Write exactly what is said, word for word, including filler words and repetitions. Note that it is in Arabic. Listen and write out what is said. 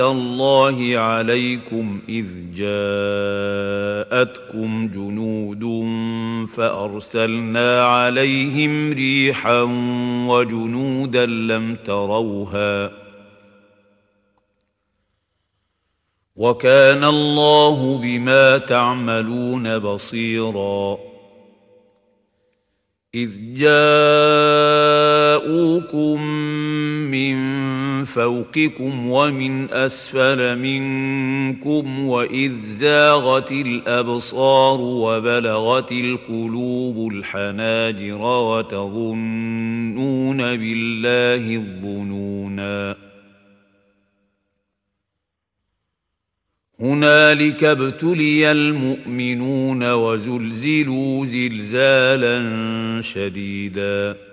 الله عليكم إذ جاءتكم جنود فأرسلنا عليهم ريحا وجنودا لم تروها وكان الله بما تعملون بصيرا إذ جاءوكم من فوقكم ومن أسفل منكم وإذ زاغت الأبصار وبلغت القلوب الحناجر وتظنون بالله الظنونا هنالك ابتلي المؤمنون وزلزلوا زلزالا شديدا